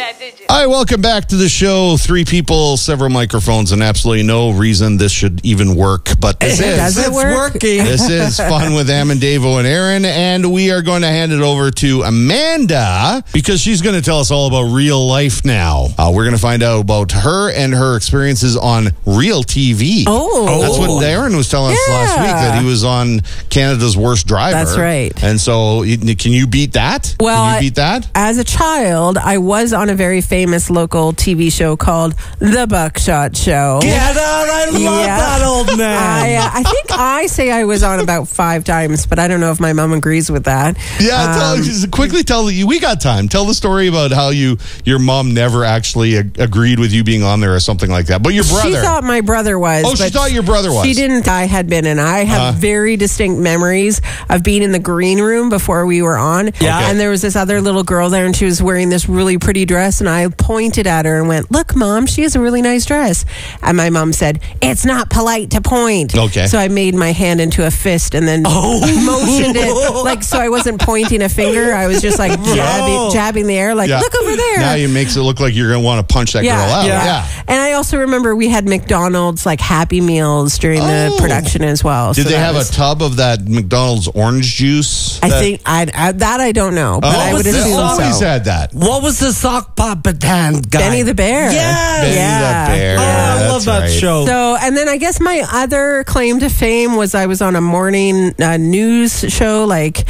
that, did you? Hi, welcome back to the show. 3 people, several microphones, and absolutely no reason this should even work. But this Does it work? working. This is Fun with Am and Davo and Aaron, and we are going to hand it over to Amanda because she's going to tell us all about real life now. We're going to find out about her and her experiences on real TV. Oh. That's what Aaron was telling us last week, that he was on Canada's Worst Driver. That's right. And so, can you beat that? Well, can you beat that? As a child, I was on a very famous local TV show called The Buckshot Show. Get out! I love that old man. I think I say I was on about 5 times, but I don't know if my mom agrees with that. Yeah, quickly tell you. We got time. Tell the story about how your mom never actually agreed with you being on there or something like that. But your brother. She thought my brother was. Oh, she thought your brother was. She didn't. I had been, and I have very distinct memories of being in the green room before we were on. Yeah. And there was this other little girl there, and she was wearing this really pretty dress, and I pointed at her and went, "Look, Mom, she has a really nice dress." And my mom said, "It's not polite to point." Okay. So I made my hand into a fist and then motioned it, like, so I wasn't pointing a finger. I was just like jabbing the air, like, look over there. Now it makes it look like you're going to want to punch that girl out. Yeah. And I also remember we had McDonald's like Happy Meals during the production as well. Did they have a tub of that McDonald's orange juice? I think I don't know, but I would assume They always so. had that. What was the sock puppet hand guy? Benny the Bear. Yes. Benny the Bear. Oh, I That's love that right. show. So, and then I guess my other claim to fame was I was on a morning news show. Like,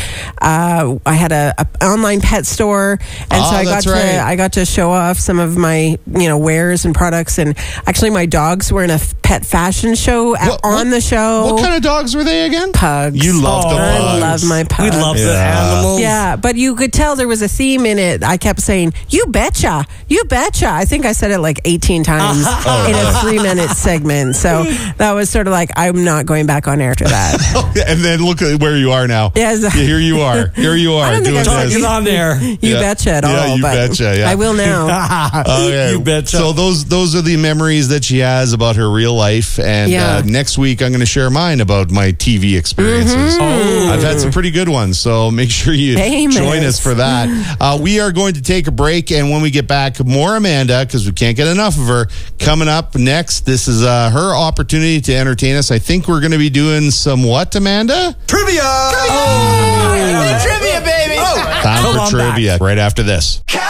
I had a online pet store, and so I got to show off some of my wares and products. And actually, my dogs were in a pet fashion show on the show. What kind of dogs were they again? Pugs. You love the pugs. I love my pugs. We love the animals. Yeah, but you could tell there was a theme in it. I kept saying, "You betcha, you betcha." I think I said it like 18 times in a 3-minute segment. So that was sort of like, I'm not going back on air after that. And then look at where you are now. Yes. Here you are. Here you are. I don't think doing I've this. on there. You betcha at all. Yeah, you but betcha. Yeah. I will now. Okay. You betcha. So those are the memories that she has about her real life. And next week, I'm going to share mine about my TV experiences. I've had some pretty good ones. So make sure you join us for that. We are going to take a break. And when we get back, more Amanda, because we can't get enough of her. Coming up next, this is her opportunity to entertain us. I think we're going to be doing some what, Amanda? Trivia! Trivia, baby! Time for trivia right after this.